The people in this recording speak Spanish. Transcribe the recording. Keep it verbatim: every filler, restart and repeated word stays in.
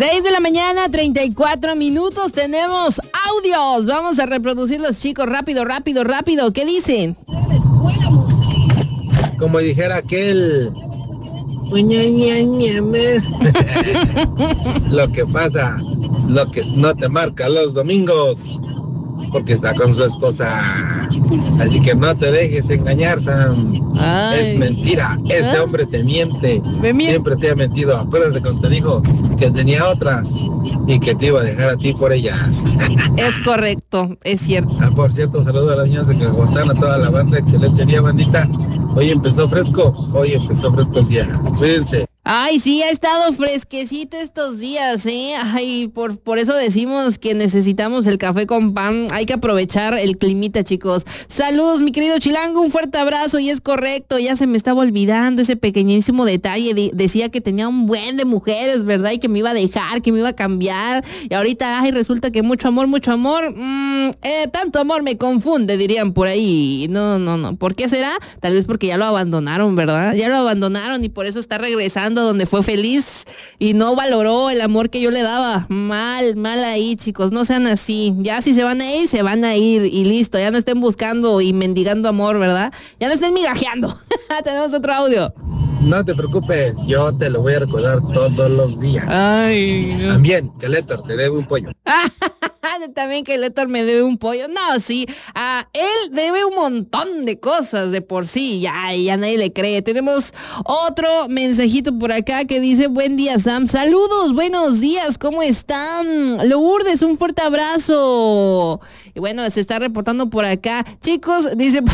seis de la mañana, treinta y cuatro minutos, tenemos audios. Vamos a reproducirlos, chicos, rápido, rápido, rápido. ¿Qué dicen? Como dijera aquel... Lo que pasa, lo que no te marca los domingos, porque está con su esposa. Así que no te dejes engañar, Sam. Ay. Es mentira, ese ¿Ah? hombre te miente. Siempre te ha mentido. Acuérdate cuando te dijo que tenía otras y que te iba a dejar a ti por ellas. Es correcto, es cierto. Ah, por cierto, saludo a las niñas de que aguantan, a toda la banda. Excelente día, bandita. Hoy empezó fresco, hoy empezó fresco el día. Cuídense. Ay, sí, ha estado fresquecito estos días, ¿eh? Ay, por, por eso decimos que necesitamos el café con pan. Hay que aprovechar el climita, chicos. Saludos, mi querido Chilango, un fuerte abrazo. Y es correcto, ya se me estaba olvidando ese pequeñísimo detalle. De, decía que tenía un buen de mujeres, ¿verdad? Y que me iba a dejar, que me iba a cambiar. Y ahorita, ay, resulta que mucho amor, mucho amor. Mmm, eh, tanto amor me confunde, dirían por ahí. No, no, no. ¿Por qué será? Tal vez porque ya lo abandonaron, ¿verdad? Ya lo abandonaron y por eso está regresando donde fue feliz y no valoró el amor que yo le daba. Mal, mal ahí, chicos, no sean así. Ya si se van a ir, se van a ir y listo, ya no estén buscando y mendigando amor, ¿verdad? Ya no estén migajeando. Tenemos otro audio. No te preocupes, yo te lo voy a recordar todos los días. Ay, no. También, que Letor te debe un pollo. También que Letor me debe un pollo. No, sí, a él debe un montón de cosas de por sí. Ya, ya nadie le cree. Tenemos otro mensajito por acá que dice: buen día, Sam. Saludos, buenos días, ¿cómo están? Lourdes, un fuerte abrazo. Y bueno, se está reportando por acá. Chicos, dice